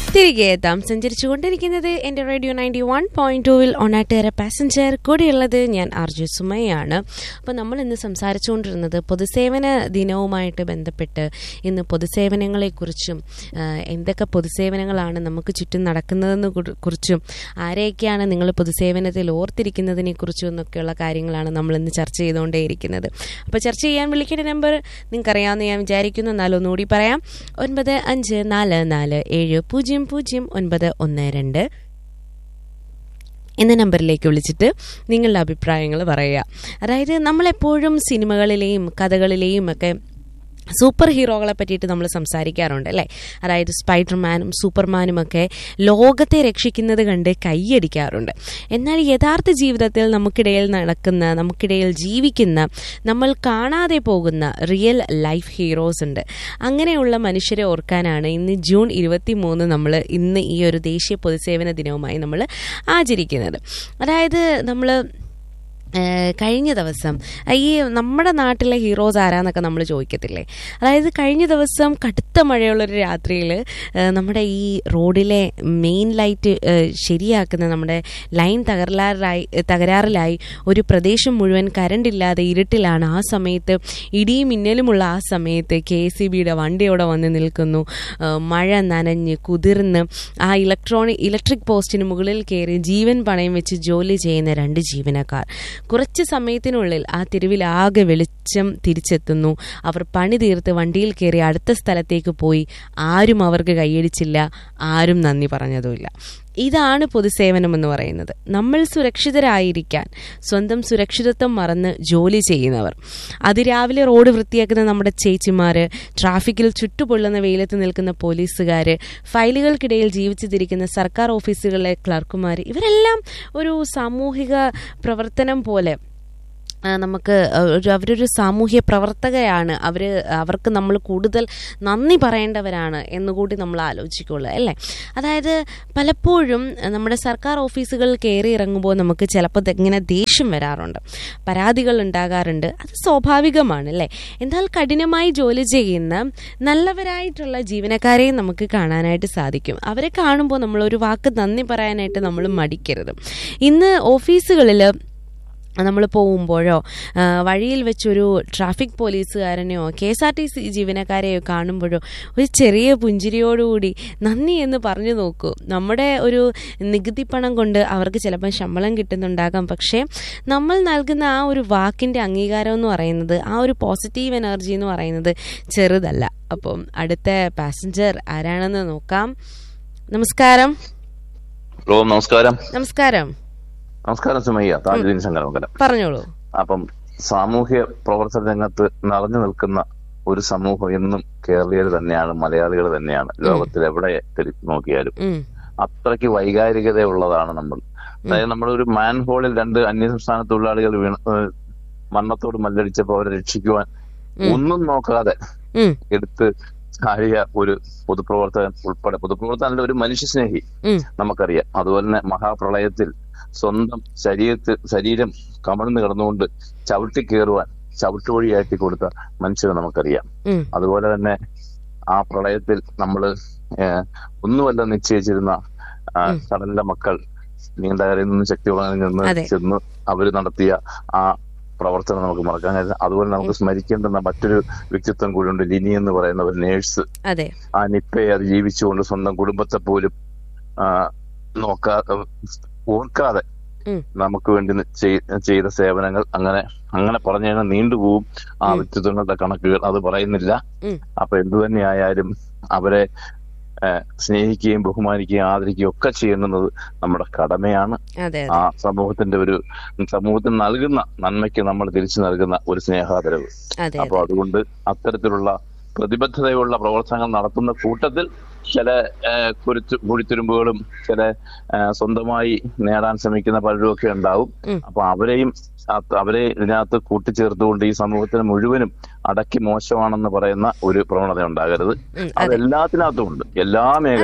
തിരികെ എത്താം. സഞ്ചരിച്ചുകൊണ്ടിരിക്കുന്നത് എൻ്റെ റേഡിയോ 91.2 ഓണാട്ടുകര പാസഞ്ചർ. കൂടെയുള്ളത് ഞാൻ ആർജെ സുമയാണ്. അപ്പോൾ നമ്മൾ ഇന്ന് സംസാരിച്ചുകൊണ്ടിരുന്നത് പൊതുസേവന ദിനവുമായിട്ട് ബന്ധപ്പെട്ട് ഇന്ന് പൊതുസേവനങ്ങളെക്കുറിച്ചും എന്തൊക്കെ പൊതുസേവനങ്ങളാണ് നമുക്ക് ചുറ്റും നടക്കുന്നതെന്ന് കുറിച്ചും ആരെയൊക്കെയാണ് നിങ്ങൾ പൊതുസേവനത്തിൽ ഓർത്തിരിക്കുന്നതിനെക്കുറിച്ചും എന്നൊക്കെയുള്ള കാര്യങ്ങളാണ് നമ്മളിന്ന് ചർച്ച ചെയ്തുകൊണ്ടേയിരിക്കുന്നത്. അപ്പോൾ ചർച്ച ചെയ്യാൻ വിളിക്കേണ്ട നമ്പർ നിങ്ങൾക്കറിയാമെന്ന് ഞാൻ വിചാരിക്കുന്നു. എന്നാലും ഒന്നുകൂടി പറയാം. 9544700912 എന്ന നമ്പറിലേക്ക് വിളിച്ചിട്ട് നിങ്ങളുടെ അഭിപ്രായങ്ങൾ പറയുക. അതായത് നമ്മളെപ്പോഴും സിനിമകളിലെയും കഥകളിലെയും ഒക്കെ സൂപ്പർ ഹീറോകളെ പറ്റിയിട്ട് നമ്മൾ സംസാരിക്കാറുണ്ട് അല്ലേ. അതായത് സ്പൈഡർമാനും സൂപ്പർമാനുമൊക്കെ ലോകത്തെ രക്ഷിക്കുന്നത് കണ്ട് കൈയടിക്കാറുണ്ട്. എന്നാൽ യഥാർത്ഥ ജീവിതത്തിൽ നമുക്കിടയിൽ ജീവിക്കുന്ന നമ്മൾ കാണാതെ പോകുന്ന റിയൽ ലൈഫ് ഹീറോസ് ഉണ്ട്. അങ്ങനെയുള്ള മനുഷ്യരെ ഓർക്കാനാണ് ഇന്ന് ജൂൺ 23 നമ്മൾ ഇന്ന് ഈ ഒരു ദേശീയ പൊതുസേവന ദിനവുമായി നമ്മൾ ആചരിക്കുന്നത്. അതായത് നമ്മൾ കഴിഞ്ഞ ദിവസം ഈ നമ്മുടെ നാട്ടിലെ ഹീറോസ് ആരാന്നൊക്കെ നമ്മൾ ചോദിക്കത്തില്ലേ. അതായത് കഴിഞ്ഞ ദിവസം കടുത്ത മഴയുള്ളൊരു രാത്രിയിൽ നമ്മുടെ ഈ റോഡിലെ മെയിൻ ലൈറ്റ് ശരിയാക്കുന്ന നമ്മുടെ ലൈൻ തകരാറിലായി ഒരു പ്രദേശം മുഴുവൻ കരണ്ടില്ലാതെ ഇരുട്ടിലാണ്. ആ സമയത്ത് ഇടിയും മിന്നലുമുള്ള ആ സമയത്ത് KCBയുടെ വണ്ടി അവിടെ വന്ന് നിൽക്കുന്നു. മഴ നനഞ്ഞ് കുതിർന്ന് ആ ഇലക്ട്രിക് പോസ്റ്റിന് മുകളിൽ കയറി ജീവൻ പണയം വെച്ച് ജോലി ചെയ്യുന്ന 2 ജീവനക്കാർ. കുറച്ച് സമയത്തിനുള്ളിൽ ആ തെരുവിലാകെ വെളിച്ചം തിരിച്ചെത്തുന്നു. അവർ പണി തീർത്ത് വണ്ടിയിൽ കയറി അടുത്ത സ്ഥലത്തേക്ക് പോയി. ആരും അവർക്ക് കൈയടിച്ചില്ല, ആരും നന്ദി പറഞ്ഞതുമില്ല. ഇതാണ് പൊതുസേവനം എന്ന് പറയുന്നത്. നമ്മൾ സുരക്ഷിതരായിരിക്കാൻ സ്വന്തം സുരക്ഷിതത്വം മറന്ന് ജോലി ചെയ്യുന്നവർ, അതിരാവിലെ റോഡ് വൃത്തിയാക്കുന്ന നമ്മുടെ ചേച്ചിമാർ, ട്രാഫിക്കിൽ ചുട്ടുപൊള്ളുന്ന വെയിലത്ത് നിൽക്കുന്ന പോലീസുകാർ, ഫയലുകൾക്കിടയിൽ ജീവിച്ചു തിരിക്കുന്ന സർക്കാർ ഓഫീസുകളിലെ ക്ലർക്കുമാർ, ഇവരെല്ലാം ഒരു സാമൂഹിക പ്രവർത്തനം പോലെ നമുക്ക് അവരൊരു സാമൂഹ്യ പ്രവർത്തകയാണ്. അവർക്ക് നമ്മൾ കൂടുതൽ നന്ദി പറയേണ്ടവരാണ് എന്നുകൂടി നമ്മൾ ആലോചിക്കുള്ളൂ അല്ലേ. അതായത് പലപ്പോഴും നമ്മുടെ സർക്കാർ ഓഫീസുകളിൽ കയറി ഇറങ്ങുമ്പോൾ നമുക്ക് ചിലപ്പോൾ ഇങ്ങനെ ദേഷ്യം വരാറുണ്ട്, പരാതികൾ ഉണ്ടാകാറുണ്ട്. അത് സ്വാഭാവികമാണ് അല്ലേ. എന്നാൽ കഠിനമായി ജോലി ചെയ്യുന്ന നല്ലവരായിട്ടുള്ള ജീവനക്കാരെയും നമുക്ക് കാണാനായിട്ട് സാധിക്കും. അവരെ കാണുമ്പോൾ നമ്മളൊരു വാക്ക് നന്ദി പറയാനായിട്ട് നമ്മൾ മടിക്കരുത്. ഇന്ന് ഓഫീസുകളിൽ നമ്മൾ പോകുമ്പോഴോ വഴിയിൽ വെച്ചൊരു ട്രാഫിക് പോലീസുകാരനെയോ KSRTC ജീവനക്കാരെയോ കാണുമ്പോഴോ ഒരു ചെറിയ പുഞ്ചിരിയോടുകൂടി നന്ദി എന്ന് പറഞ്ഞു നോക്കൂ. നമ്മുടെ ഒരു നികുതി പണം കൊണ്ട് അവർക്ക് ചിലപ്പോൾ ശമ്പളം കിട്ടുന്നുണ്ടാകാം. പക്ഷേ നമ്മൾ നൽകുന്ന ആ ഒരു വാക്കിൻ്റെ അംഗീകാരം എന്ന് പറയുന്നത്, ആ ഒരു പോസിറ്റീവ് എനർജി എന്ന് പറയുന്നത് ചെറുതല്ല. അപ്പം അടുത്ത പാസഞ്ചർ ആരാണെന്ന് നോക്കാം. നമസ്കാരം. നമസ്കാരം. നമസ്കാരം. നമസ്കാരം സുമയ്യ, താജുദ്ദീൻ ശങ്കരമംഗലം. പറഞ്ഞോളൂ. അപ്പം സാമൂഹ്യ പ്രവർത്തന രംഗത്ത് നിറഞ്ഞു നിൽക്കുന്ന ഒരു സമൂഹം എന്നും കേരളീയർ തന്നെയാണ്, മലയാളികൾ തന്നെയാണ്. ലോകത്തിൽ എവിടെ നോക്കിയാലും അത്രയ്ക്ക് വൈകാരികതയുള്ളതാണ് നമ്മൾ. അതായത് നമ്മളൊരു മാൻഹോളിൽ 2 അന്യസംസ്ഥാന തൊഴിലാളികൾ മരണത്തോട് മല്ലടിച്ചപ്പോൾ അവരെ രക്ഷിക്കുവാൻ ഒന്നും നോക്കാതെ എടുത്ത് ചാടിയ ഒരു പൊതുപ്രവർത്തകൻ ഉൾപ്പെടെ, പൊതുപ്രവർത്തകനല്ല, ഒരു മനുഷ്യസ്നേഹി നമുക്കറിയാം. അതുപോലെ തന്നെ മഹാപ്രളയത്തിൽ സ്വന്തം ശരീരം കമഴ്ന്ന് കിടന്നുകൊണ്ട് ചവിട്ടിക്കേറുവാൻ ചവിട്ടുവഴിയാക്കി കൊടുത്ത മനുഷ്യരെ നമുക്കറിയാം. അതുപോലെ തന്നെ ആ പ്രളയത്തിൽ നമ്മള് ഒന്നുമല്ല നിശ്ചയിച്ചിരുന്ന കടലിലെ മക്കൾ നീണ്ടകരയിൽ നിന്ന് ശക്തികുളങ്ങളിൽ നിന്ന് ചെന്ന് അവര് നടത്തിയ ആ പ്രവർത്തനം നമുക്ക് മറക്കാൻ കഴിയില്ല. അതുപോലെ നമുക്ക് സ്മരിക്കേണ്ടുന്ന മറ്റൊരു വ്യക്തിത്വം കൂടിയുണ്ട്, ലിനി എന്ന് പറയുന്ന ഒരു നേഴ്സ്. ആ നിപ്പയെ അതിജീവിച്ചുകൊണ്ട് സ്വന്തം കുടുംബത്തെ പോലും ഓർക്കാതെ നമുക്ക് വേണ്ടി ചെയ്ത സേവനങ്ങൾ അങ്ങനെ പറഞ്ഞു കഴിഞ്ഞാൽ നീണ്ടുപോകും ആ വ്യക്തിത്വങ്ങളുടെ കണക്കുകൾ. അത് പറയുന്നില്ല. അപ്പൊ എന്തു തന്നെയായാലും അവരെ സ്നേഹിക്കുകയും ബഹുമാനിക്കുകയും ആദരിക്കുകയും ഒക്കെ ചെയ്യുന്നത് നമ്മുടെ കടമയാണ്. ആ സമൂഹത്തിന് നൽകുന്ന നന്മയ്ക്ക് നമ്മൾ തിരിച്ചു നൽകുന്ന ഒരു സ്നേഹാദരവ്. അപ്പൊ അതുകൊണ്ട് അത്തരത്തിലുള്ള പ്രതിബദ്ധതയുള്ള പ്രവർത്തനങ്ങൾ നടത്തുന്ന കൂട്ടത്തിൽ ചില കുഴിത്തുരുമ്പുകളും ചില സ്വന്തമായി നേടാൻ ശ്രമിക്കുന്ന പലരും ഒക്കെ ഉണ്ടാവും. അപ്പൊ അവരെ ഇതിനകത്ത് കൂട്ടിച്ചേർത്തുകൊണ്ട് ഈ സമൂഹത്തിന് മുഴുവനും അടക്കി മോശമാണെന്ന് പറയുന്ന ഒരു പ്രവണത ഉണ്ടാകരുത്. അത് എല്ലാത്തിനകത്തും ഉണ്ട്, എല്ലാ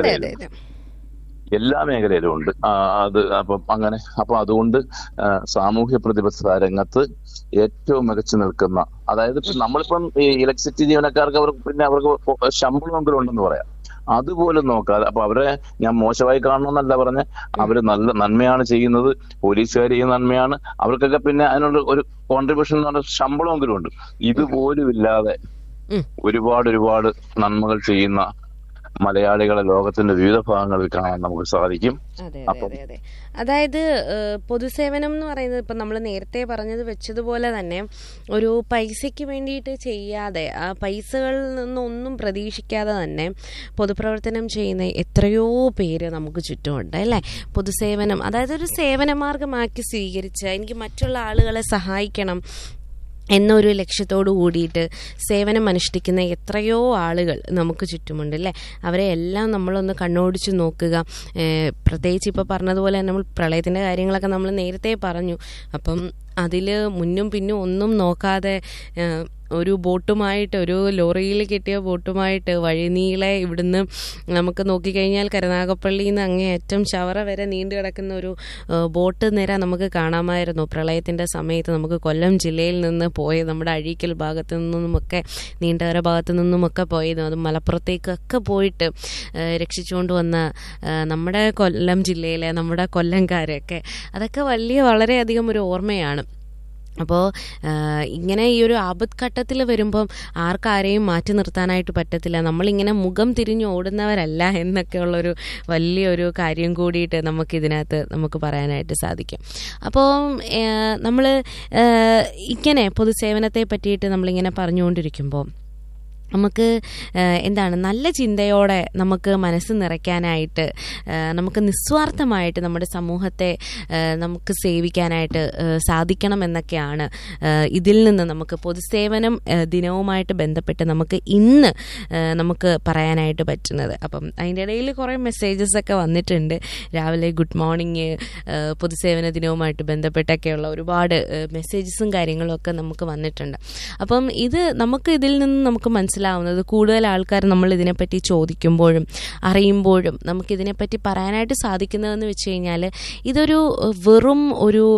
മേഖലയിലും ഉണ്ട് അത്. അപ്പൊ അതുകൊണ്ട് സാമൂഹ്യ പ്രതിബദ്ധത രംഗത്ത് ഏറ്റവും മികച്ചു നിൽക്കുന്ന, അതായത് നമ്മളിപ്പം ഈ ഇലക്ട്രിസിറ്റി ജീവനക്കാർക്ക് അവർക്ക് ശമ്പളമെങ്കിലും ഉണ്ടെന്ന് പറയാം. അതുപോലും നോക്കാതെ, അപ്പൊ അവരെ ഞാൻ മോശമായി കാണണമെന്നല്ല പറഞ്ഞ, അവര് നല്ല നന്മയാണ് ചെയ്യുന്നത്, പോലീസുകാർ ചെയ്യുന്ന നന്മയാണ്, അവർക്കൊക്കെ പിന്നെ അതിനുള്ള ഒരു കോൺട്രിബ്യൂഷൻ എന്ന് പറഞ്ഞ ശമ്പളമെങ്കിലും ഉണ്ട്. ഇതുപോലും ഇല്ലാതെ ഒരുപാട് നന്മകൾ ചെയ്യുന്ന മലയാളികളെ ലോകത്തിന്റെ വിവിധ ഭാഗങ്ങളിൽ കാണാൻ നമുക്ക് സാധിക്കും. അതെ. അതായത് പൊതുസേവനം എന്ന് പറയുന്നത് ഇപ്പം നമ്മൾ നേരത്തെ പറഞ്ഞത് വെച്ചതുപോലെ തന്നെ ഒരു പൈസയ്ക്ക് വേണ്ടിയിട്ട് ചെയ്യാതെ, ആ പൈസകളിൽ നിന്നൊന്നും പ്രതീക്ഷിക്കാതെ തന്നെ പൊതുപ്രവർത്തനം ചെയ്യുന്ന എത്രയോ പേര് നമുക്ക് ചുറ്റുമുണ്ട് അല്ലേ. പൊതുസേവനം അതായത് ഒരു സേവനമാർഗമാക്കി സ്വീകരിച്ച് എനിക്ക് മറ്റുള്ള ആളുകളെ സഹായിക്കണം എന്നൊരു ലക്ഷ്യത്തോടു കൂടിയിട്ട് സേവനം അനുഷ്ഠിക്കുന്ന എത്രയോ ആളുകൾ നമുക്ക് ചുറ്റുമുണ്ട് അല്ലേ. അവരെ എല്ലാം നമ്മളൊന്ന് കണ്ണോടിച്ച് നോക്കുക. പ്രത്യേകിച്ച് ഇപ്പോൾ പറഞ്ഞതുപോലെ നമ്മൾ പ്രളയത്തിൻ്റെ കാര്യങ്ങളൊക്കെ നമ്മൾ നേരത്തെ പറഞ്ഞു. അപ്പം അതിൽ മുന്നും പിന്നും ഒന്നും നോക്കാതെ ഒരു ബോട്ടുമായിട്ട്, ഒരു ലോറിയിൽ കെട്ടിയ ബോട്ടുമായിട്ട് വഴിനീളെ ഇവിടുന്ന് നമുക്ക് നോക്കിക്കഴിഞ്ഞാൽ കരുനാഗപ്പള്ളിയിൽ നിന്ന് അങ്ങേയറ്റം ചവറ വരെ നീണ്ടു കിടക്കുന്ന ഒരു ബോട്ട് നിര നമുക്ക് കാണാമായിരുന്നു. പ്രളയത്തിൻ്റെ സമയത്ത് നമുക്ക് കൊല്ലം ജില്ലയിൽ നിന്ന് പോയത്, നമ്മുടെ അഴീക്കൽ ഭാഗത്തു നിന്നുമൊക്കെ നീണ്ടകര ഭാഗത്തു നിന്നുമൊക്കെ പോയത്, അത് മലപ്പുറത്തേക്കൊക്കെ പോയിട്ട് രക്ഷിച്ചുകൊണ്ട് വന്ന നമ്മുടെ കൊല്ലം ജില്ലയിലെ നമ്മുടെ കൊല്ലംകാരൊക്കെ, അതൊക്കെ വളരെയധികം ഒരു ഓർമ്മയാണ്. അപ്പോൾ ഇങ്ങനെ ഈ ഒരു ആപത്ഘട്ടത്തിൽ വരുമ്പം ആർക്കാരെയും മാറ്റി നിർത്താനായിട്ട് പറ്റത്തില്ല. നമ്മളിങ്ങനെ മുഖം തിരിഞ്ഞ് ഓടുന്നവരല്ല എന്നൊക്കെയുള്ളൊരു വലിയൊരു കാര്യം കൂടിയിട്ട് നമുക്ക് പറയാനായിട്ട് സാധിക്കും. അപ്പോൾ നമ്മൾ ഇങ്ങനെ പൊതുസേവനത്തെ പറ്റിയിട്ട് നമ്മളിങ്ങനെ പറഞ്ഞുകൊണ്ടിരിക്കുമ്പോൾ നമുക്ക് നല്ല ചിന്തയോടെ നമുക്ക് മനസ്സ് നിറയ്ക്കാനായിട്ട്, നമുക്ക് നിസ്വാർത്ഥമായിട്ട് നമ്മുടെ സമൂഹത്തെ നമുക്ക് സേവിക്കാനായിട്ട് സാധിക്കണം എന്നൊക്കെയാണ് ഇതിൽ നിന്ന് നമുക്ക് പൊതുസേവനം ദിനവുമായിട്ട് ബന്ധപ്പെട്ട് നമുക്ക് ഇന്ന് നമുക്ക് പറയാനായിട്ട് പറ്റുന്നത്. അപ്പം അതിൻ്റെ ഇടയിൽ കുറേ മെസ്സേജസ് ഒക്കെ വന്നിട്ടുണ്ട്. രാവിലെ ഗുഡ് മോർണിംഗ്, പൊതുസേവന ദിനവുമായിട്ട് ബന്ധപ്പെട്ടൊക്കെയുള്ള ഒരുപാട് മെസ്സേജസും കാര്യങ്ങളും ഒക്കെ നമുക്ക് വന്നിട്ടുണ്ട്. അപ്പം നമുക്ക് ഇതിൽ നിന്ന് നമുക്ക് മനസ്സിലാവുന്നത്, കൂടുതൽ ആൾക്കാർ നമ്മൾ ഇതിനെപ്പറ്റി ചോദിക്കുമ്പോഴും അറിയുമ്പോഴും നമുക്കിതിനെപ്പറ്റി പറയാനായിട്ട് സാധിക്കുന്നതെന്ന് വെച്ച് കഴിഞ്ഞാൽ, ഇതൊരു വെറും ഒരു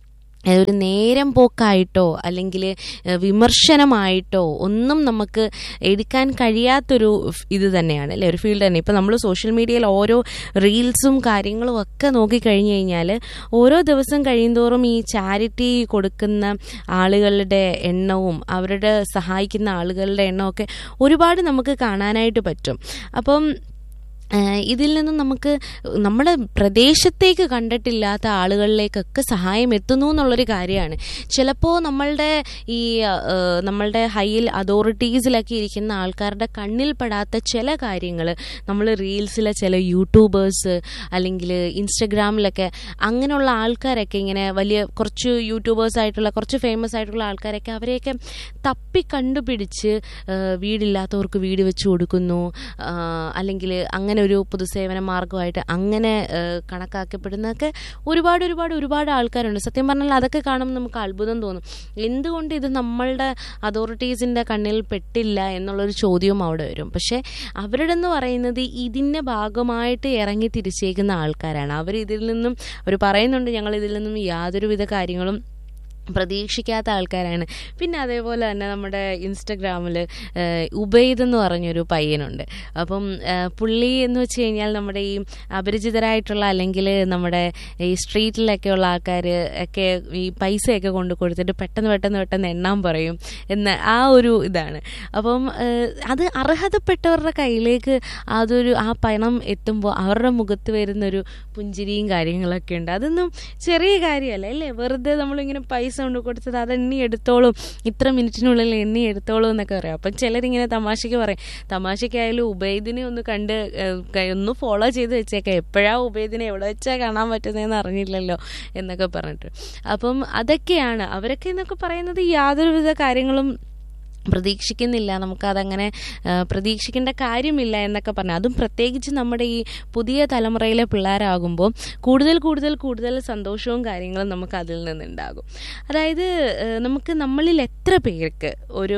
നേരം പോക്കായിട്ടോ അല്ലെങ്കിൽ വിമർശനമായിട്ടോ ഒന്നും നമുക്ക് എടുക്കാൻ കഴിയാത്തൊരു ഇത് തന്നെയാണ് അല്ലേ, ഒരു ഫീൽഡ് തന്നെ. ഇപ്പം നമ്മൾ സോഷ്യൽ മീഡിയയിൽ ഓരോ റീൽസും കാര്യങ്ങളും ഒക്കെ നോക്കിക്കഴിഞ്ഞ് കഴിഞ്ഞാൽ ഓരോ ദിവസം കഴിയുന്തോറും ഈ ചാരിറ്റി കൊടുക്കുന്ന ആളുകളുടെ എണ്ണവും അവരുടെ സഹായിക്കുന്ന ആളുകളുടെ എണ്ണമൊക്കെ ഒരുപാട് നമുക്ക് കാണാനായിട്ട് പറ്റും. അപ്പം ഇതിൽ നിന്നും നമുക്ക് നമ്മുടെ പ്രദേശത്തേക്ക് കണ്ടിട്ടില്ലാത്ത ആളുകളിലേക്കൊക്കെ സഹായം എത്തുന്നു എന്നുള്ളൊരു കാര്യമാണ്. ചിലപ്പോൾ നമ്മളുടെ ഹൈയിൽ അതോറിറ്റീസിലൊക്കെ ഇരിക്കുന്ന ആൾക്കാരുടെ കണ്ണിൽപ്പെടാത്ത ചില കാര്യങ്ങൾ നമ്മൾ റീൽസിലെ ചില യൂട്യൂബേഴ്സ് അല്ലെങ്കിൽ ഇൻസ്റ്റഗ്രാമിലൊക്കെ അങ്ങനെയുള്ള ആൾക്കാരൊക്കെ ഇങ്ങനെ വലിയ കുറച്ച് യൂട്യൂബേഴ്സായിട്ടുള്ള കുറച്ച് ഫേമസ് ആയിട്ടുള്ള ആൾക്കാരൊക്കെ അവരെയൊക്കെ തപ്പി കണ്ടുപിടിച്ച് വീടില്ലാത്തവർക്ക് വീട് വെച്ച് കൊടുക്കുന്നു, അല്ലെങ്കിൽ അങ്ങനെ ഒരു പൊതുസേവന മാർഗമായിട്ട് അങ്ങനെ കണക്കാക്കപ്പെടുന്നതൊക്കെ ഒരുപാട് ആൾക്കാരുണ്ട്. സത്യം പറഞ്ഞാൽ അതൊക്കെ കാണുമ്പോൾ നമുക്ക് അത്ഭുതം തോന്നും. എന്തുകൊണ്ട് ഇത് നമ്മളുടെ അതോറിറ്റീസിൻ്റെ കണ്ണിൽ പെട്ടില്ല എന്നുള്ളൊരു ചോദ്യവും അവിടെ വരും. പക്ഷേ അവരുടെ എന്ന് പറയുന്നത് ഇതിൻ്റെ ഭാഗമായിട്ട് ഇറങ്ങി തിരിച്ചേക്കുന്ന ആൾക്കാരാണ്. അവർ പറയുന്നുണ്ട് ഞങ്ങൾ ഇതിൽ നിന്നും യാതൊരുവിധ കാര്യങ്ങളും പ്രതീക്ഷിക്കാത്ത ആൾക്കാരാണ്. പിന്നെ അതേപോലെ തന്നെ നമ്മുടെ ഇൻസ്റ്റഗ്രാമിൽ ഉബൈദ് എന്ന് പറഞ്ഞൊരു പയ്യനുണ്ട്. അപ്പം പുള്ളി എന്ന് വെച്ച് കഴിഞ്ഞാൽ നമ്മുടെ ഈ അപരിചിതരായിട്ടുള്ള അല്ലെങ്കിൽ നമ്മുടെ ഈ സ്ട്രീറ്റിലൊക്കെ ഉള്ള ആൾക്കാർ ഒക്കെ ഈ പൈസയൊക്കെ കൊണ്ട് കൊടുത്തിട്ട് പെട്ടെന്ന് എണ്ണാൻ പറയും എന്ന ആ ഒരു ഇതാണ്. അപ്പം അത് അർഹതപ്പെട്ടവരുടെ കയ്യിലേക്ക് ആ പണം എത്തുമ്പോൾ അവരുടെ മുഖത്ത് വരുന്നൊരു പുഞ്ചിരിയും കാര്യങ്ങളൊക്കെ ഉണ്ട്. അതൊന്നും ചെറിയ കാര്യമല്ല അല്ലേ. വെറുതെ നമ്മളിങ്ങനെ പൈസ കൊണ്ട് കൊടുത്തത് അത് എണ്ണി എടുത്തോളും, ഇത്ര മിനിറ്റിനുള്ളിൽ എണ്ണി എടുത്തോളും എന്നൊക്കെ പറയാം. അപ്പം ചിലരിങ്ങനെ തമാശയ്ക്ക് പറയും, തമാശയ്ക്കായാലും ഉബൈദിനെ ഒന്ന് ഫോളോ ചെയ്ത് വെച്ചേക്കാം, എപ്പോഴാ ഉബൈദിനെ എവിടെ വെച്ചാൽ കാണാൻ പറ്റുന്നതെന്ന് അറിഞ്ഞില്ലല്ലോ എന്നൊക്കെ പറഞ്ഞിട്ട്. അപ്പം അതൊക്കെയാണ് അവരൊക്കെ എന്നൊക്കെ പറയുന്നത് യാതൊരുവിധ കാര്യങ്ങളും പ്രതീക്ഷിക്കുന്നില്ല, നമുക്കതങ്ങനെ പ്രതീക്ഷിക്കേണ്ട കാര്യമില്ല എന്നൊക്കെ പറഞ്ഞു. അതും പ്രത്യേകിച്ച് നമ്മുടെ ഈ പുതിയ തലമുറയിലെ പിള്ളേരാകുമ്പോൾ കൂടുതൽ സന്തോഷവും കാര്യങ്ങളും നമുക്ക് അതിൽ നിന്നുണ്ടാകും. അതായത് നമ്മളിൽ എത്ര പേർക്ക് ഒരു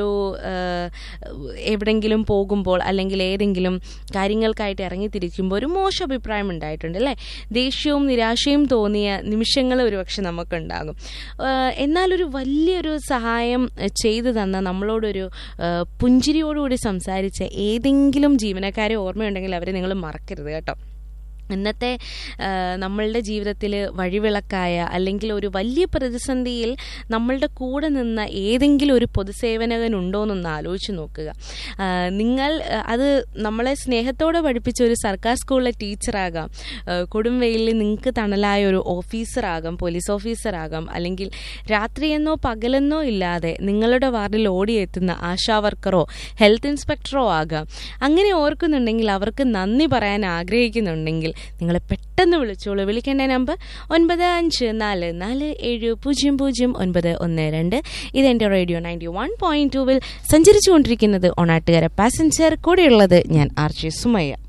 എവിടെയെങ്കിലും പോകുമ്പോൾ അല്ലെങ്കിൽ ഏതെങ്കിലും കാര്യങ്ങൾക്കായിട്ട് ഇറങ്ങിത്തിരിക്കുമ്പോൾ ഒരു മോശം അഭിപ്രായം ഉണ്ടായിട്ടുണ്ട് അല്ലേ. ദേഷ്യവും നിരാശയും തോന്നിയ നിമിഷങ്ങൾ ഒരുപക്ഷെ നമുക്കുണ്ടാകും. എന്നാലൊരു വലിയൊരു സഹായം ചെയ്തു തന്ന നമ്മളോടൊരു ഒരു പുഞ്ചിരിയോടുകൂടി സംസാരിച്ച ഏതെങ്കിലും ജീവനക്കാരെ ഓർമ്മയുണ്ടെങ്കിൽ അവരെ നിങ്ങൾ മറക്കരുത് കേട്ടോ. ഇന്നത്തെ നമ്മളുടെ ജീവിതത്തിൽ വഴിവിളക്കായ അല്ലെങ്കിൽ ഒരു വലിയ പ്രതിസന്ധിയിൽ നമ്മളുടെ കൂടെ നിന്ന ഏതെങ്കിലും ഒരു പൊതുസേവനകനുണ്ടോ എന്നൊന്ന് ആലോചിച്ച് നോക്കുക. നിങ്ങൾ അത് നമ്മളെ സ്നേഹത്തോടെ പഠിപ്പിച്ച ഒരു സർക്കാർ സ്കൂളിലെ ടീച്ചറാകാം, കൊടുംവെയിലിൽ നിങ്ങൾക്ക് തണലായ ഒരു ഓഫീസറാകാം, പോലീസ് ഓഫീസറാകാം, അല്ലെങ്കിൽ രാത്രിയെന്നോ പകലെന്നോ ഇല്ലാതെ നിങ്ങളുടെ വാർഡിൽ ഓടിയെത്തുന്ന ആശാ വർക്കറോ ഹെൽത്ത് ഇൻസ്പെക്ടറോ ആകാം. അങ്ങനെ ഓർക്കുന്നുണ്ടെങ്കിൽ, അവർക്ക് നന്ദി പറയാൻ ആഗ്രഹിക്കുന്നുണ്ടെങ്കിൽ നിങ്ങളെ പെട്ടെന്ന് വിളിച്ചോളൂ. വിളിക്കേണ്ട നമ്പർ 9544700912. ഇതെന്റെ റേഡിയോ 91.2 സഞ്ചരിച്ചുകൊണ്ടിരിക്കുന്നത് ഓണാട്ടുകര പാസഞ്ചർ. കൂടെയുള്ളത് ഞാൻ ആർജെ സുമയ്യ.